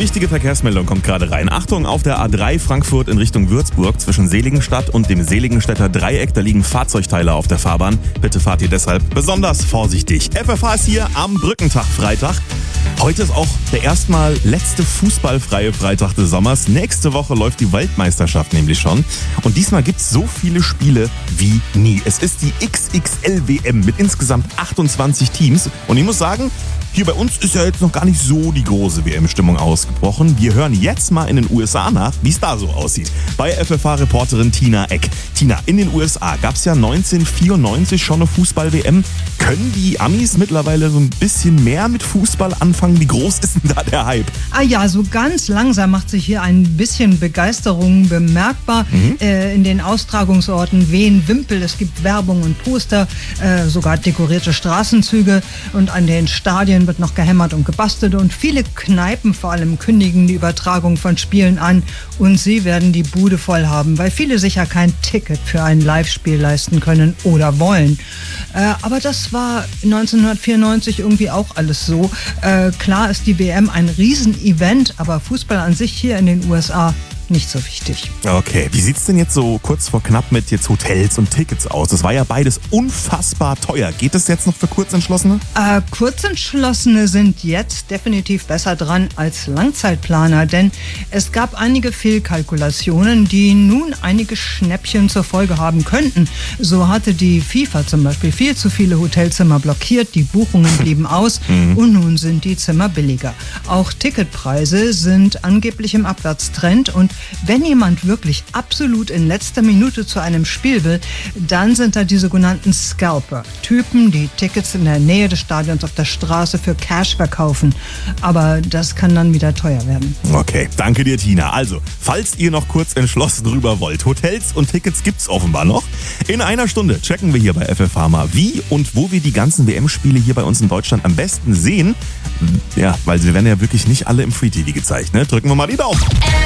wichtige Verkehrsmeldung kommt gerade rein. Achtung, auf der A3 Frankfurt in Richtung Würzburg zwischen Seligenstadt und dem Seligenstädter Dreieck, da liegen Fahrzeugteile auf der Fahrbahn. Bitte fahrt ihr deshalb besonders vorsichtig. FFH ist hier am Brückentag Freitag. Heute ist auch der erstmal letzte fußballfreie Freitag des Sommers. Nächste Woche läuft die Weltmeisterschaft nämlich schon. Und diesmal gibt's so viele Spiele wie nie. Es ist die XXL-WM mit insgesamt 28 Teams. Und ich muss sagen, hier bei uns ist ja jetzt noch gar nicht so die große WM-Stimmung ausgebrochen. Wir hören jetzt mal in den USA nach, wie es da so aussieht. Bei FFH-Reporterin Tina Eck. Tina, in den USA gab es ja 1994 schon eine Fußball-WM. Können die Amis mittlerweile so ein bisschen mehr mit Fußball anfangen? Wie groß ist denn da der Hype? Ja, so ganz langsam macht sich hier ein bisschen Begeisterung bemerkbar. In den Austragungsorten wehen Wimpel, es gibt Werbung und Poster, sogar dekorierte Straßenzüge und an den Stadien wird noch gehämmert und gebastelt und viele Kneipen vor allem kündigen die Übertragung von Spielen an und sie werden die Bude voll haben, weil viele sicher kein Ticket für ein Live-Spiel leisten können oder wollen. Aber das war 1994 irgendwie auch alles so. Klar ist die WM ein Riesenevent, aber Fußball an sich hier in den USA nicht so wichtig. Okay, wie sieht's denn jetzt so kurz vor knapp mit jetzt Hotels und Tickets aus? Das war ja beides unfassbar teuer. Geht es jetzt noch für Kurzentschlossene? Kurzentschlossene sind jetzt definitiv besser dran als Langzeitplaner, denn es gab einige Fehlkalkulationen, die nun einige Schnäppchen zur Folge haben könnten. So hatte die FIFA zum Beispiel viel zu viele Hotelzimmer blockiert, die Buchungen blieben aus und nun sind die Zimmer billiger. Auch Ticketpreise sind angeblich im Abwärtstrend und wenn jemand wirklich absolut in letzter Minute zu einem Spiel will, dann sind da die sogenannten Scalper. Typen, die Tickets in der Nähe des Stadions auf der Straße für Cash verkaufen. Aber das kann dann wieder teuer werden. Okay, danke dir, Tina. Also, falls ihr noch kurz entschlossen rüber wollt, Hotels und Tickets gibt's offenbar noch. In einer Stunde checken wir hier bei FFH mal, wie und wo wir die ganzen WM-Spiele hier bei uns in Deutschland am besten sehen. Ja, weil sie werden ja wirklich nicht alle im Free TV gezeigt, ne? Drücken wir mal die Daumen.